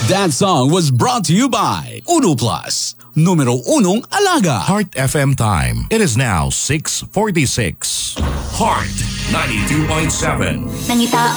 That song was brought to you by Uno Plus, numero unong alaga. Heart FM time. It is now 6:46. Heart 92.7. Nangita